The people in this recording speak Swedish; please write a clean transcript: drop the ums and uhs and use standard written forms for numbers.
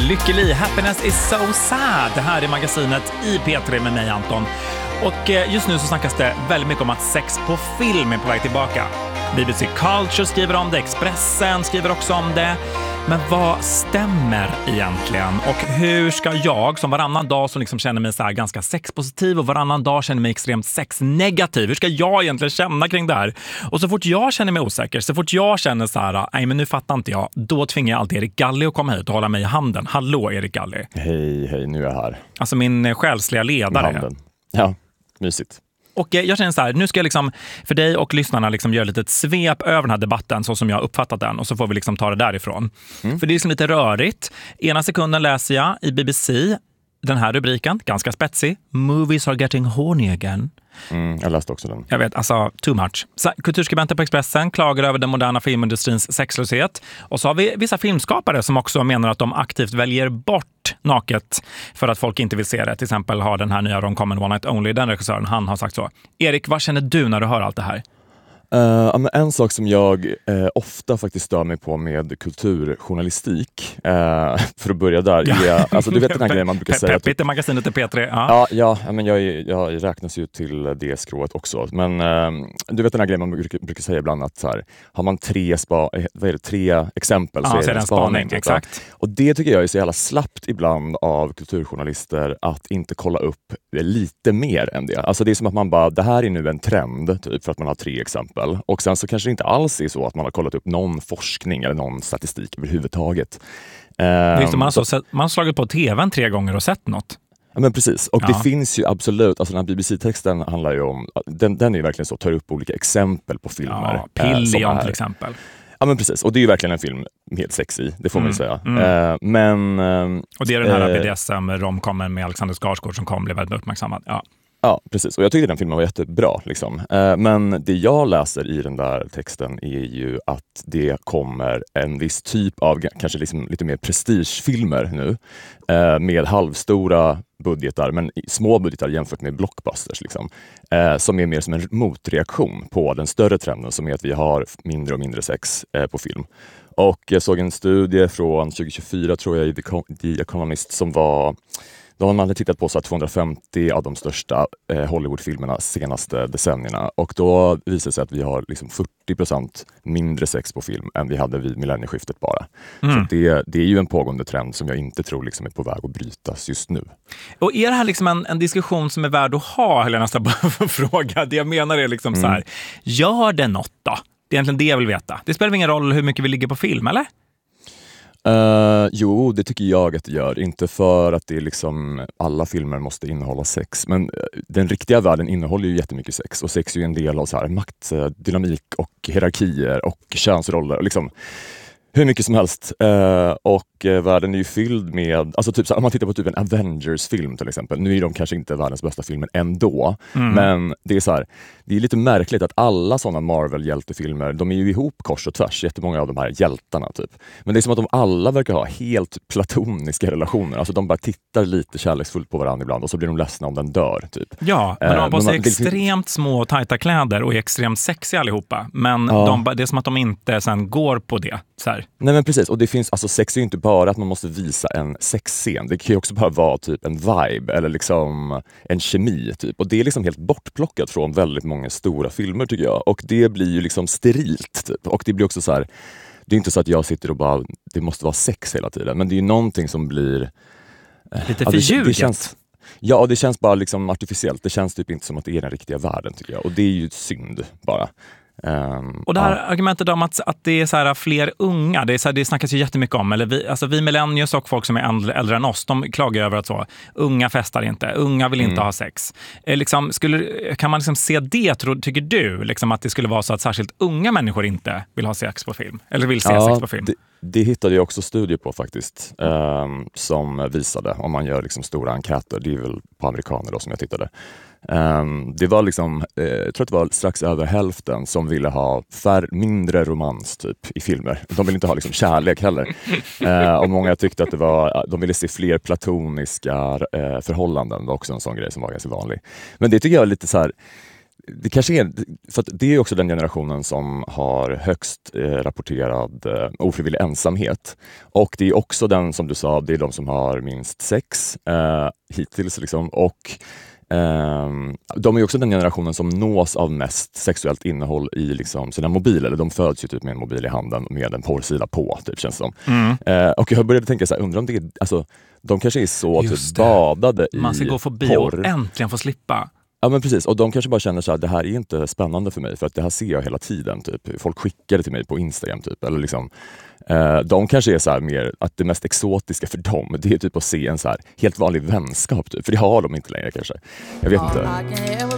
Lycklig, happiness is so sad. Det här är magasinet i P3 med mig, Anton. Och just nu så snackas det väldigt mycket om att sex på film är på väg tillbaka. BBC Culture skriver om det, Expressen skriver också om det. Men vad stämmer egentligen? Och hur ska jag som varannan dag som liksom känner mig så här ganska sexpositiv och varannan dag känner mig extremt sexnegativ, hur ska jag egentligen känna kring det här? Och så fort jag känner mig osäker, så fort jag känner så här, nej men nu fattar inte jag, då tvingar jag alltid Erik Galli att komma hit och hålla mig i handen. Hallå Erik Galli. Hej, nu är jag här. Alltså min själsliga ledare. Ja, mysigt. Och jag känner så här, nu ska jag liksom för dig och lyssnarna liksom göra lite ett svep över den här debatten så som jag uppfattat den, och så får vi liksom ta det därifrån. För det är liksom lite rörigt. Ena sekunden läser jag i BBC den här rubriken, ganska spetsig. Movies are getting horny again. Jag läste också den. Jag vet, alltså too much. Kulturskribenter på Expressen klagar över den moderna filmindustrins sexlöshet. Och så har vi vissa filmskapare som också menar att de aktivt väljer bort naket för att folk inte vill se det. Till exempel har den här nya romcomen One Night Only, den regissören, han har sagt så. Erik, vad känner du när du hör allt det här? Men en sak som jag ofta faktiskt stör mig på med kulturjournalistik, för att börja där, är, alltså du vet den här grejen man brukar säga... Peppigt i magasinet i P3. Ja, men jag räknas ju till det skrået också. Men du vet den här grejen man brukar säga ibland att så här, har man tre exempel så är det en spaning. Exakt. Och det tycker jag är så jävla slappt ibland av kulturjournalister att inte kolla upp lite mer än det. Alltså det är som att man bara, det här är nu en trend typ, för att man har 3 exempel. Och sen så kanske det inte alls är så att man har kollat upp någon forskning eller någon statistik överhuvudtaget. Man har slagit på tvn 3 gånger och sett något. Ja, men precis. Och det finns ju absolut, alltså den här BBC-texten handlar ju om, den är ju verkligen så, tar upp olika exempel på filmer. Ja, Pillion till exempel. Ja men precis, och det är ju verkligen en film med sex i, det får man ju säga. Och det är den här BDSM-romcomen med Alexander Skarsgård som blev väldigt uppmärksammad. Ja, precis. Och jag tyckte den filmen var jättebra. Liksom. Men det jag läser i den där texten är ju att det kommer en viss typ av kanske liksom lite mer prestigefilmer nu. Med halvstora budgetar, men små budgetar jämfört med blockbusters. Liksom, som är mer som en motreaktion på den större trenden som är att vi har mindre och mindre sex på film. Och jag såg en studie från 2024 tror jag i The Economist som var... Då har man tittat på så 250 av de största Hollywoodfilmerna senaste decennierna. Och då visar det sig att vi har liksom 40% mindre sex på film än vi hade vid millennieskiftet bara. Så det är ju en pågående trend som jag inte tror liksom är på väg att brytas just nu. Och är det här liksom en diskussion som är värd att ha, eller nästa fråga? Det jag menar är liksom så här, gör det något då? Det är egentligen det jag vill veta. Det spelar ingen roll hur mycket vi ligger på film, eller? Jo, det tycker jag att det gör. Inte för att det är liksom, alla filmer måste innehålla sex. Men den riktiga världen innehåller ju jättemycket sex. Och sex är ju en del av så här, makt, dynamik och hierarkier och könsroller. Liksom, hur mycket som helst. Och världen är ju fylld med... Alltså typ, om man tittar på typ en Avengers-film till exempel. Nu är de kanske inte världens bästa filmer ändå. Men det är så här, det är lite märkligt att alla sådana Marvel-hjältefilmer, de är ju ihop kors och tvärs, jättemånga av de här hjältarna typ. Men det är som att de alla verkar ha helt platoniska relationer. Alltså de bara tittar lite kärleksfullt på varandra ibland och så blir de ledsna om den dör typ. Ja, men de har på sig extremt små och tajta kläder och är extremt sexiga allihopa. Men det är som att de inte sen går på det. Så här. Nej men precis, och det finns, alltså sex är ju inte bara att man måste visa en sexscen. Det kan ju också bara vara typ en vibe eller liksom en kemi typ. Och det är liksom helt bortplockat från väldigt många stora filmer tycker jag. Och det blir ju liksom sterilt typ. Och det blir också så här, det är inte så att jag sitter och bara, det måste vara sex hela tiden. Men det är ju någonting som blir... lite förljuget. Ja, det känns bara liksom artificiellt. Det känns typ inte som att det är den riktiga världen tycker jag. Och det är ju synd bara. Och det här argumentet om att det är så här fler unga, det snackas ju jättemycket om, eller vi millennials och folk som är äldre än oss, de klagar över att så, unga festar inte, unga vill inte ha sex. Liksom, kan man liksom se det, tycker du, liksom att det skulle vara så att särskilt unga människor inte vill ha sex på film, eller vill se sex på film? Det hittade jag också studier på faktiskt, som visade, om man gör liksom stora enkäter, det är väl på amerikaner då som jag tittade. Det var liksom, jag tror att det var strax över hälften som ville ha mindre romans typ i filmer. De ville inte ha liksom kärlek heller. Och många tyckte att de ville se fler platoniska förhållanden. Det var också en sån grej som var ganska vanlig. Men det tycker jag är lite så här, det kanske är, för att det är också den generationen som har högst rapporterad ofrivillig ensamhet. Och det är också den, som du sa, det är de som har minst sex hittills liksom. Och de är också den generationen som nås av mest sexuellt innehåll i liksom sina mobiler. De föds ju typ med en mobil i handen med en porrsida på, typ, känns det som. Och jag började tänka så här, undrar om det är, alltså, de kanske är så typ badade i man ska gå förbi porr. och äntligen få slippa. Ja men precis, och de kanske bara känner så här, det här är inte spännande för mig för att det här ser jag hela tiden. Typ. Folk skickar det till mig på Instagram typ. Eller liksom, de kanske är så här mer, att det mest exotiska för dem, det är typ att se en så här helt vanlig vänskap typ. För det har de inte längre kanske. Jag vet inte.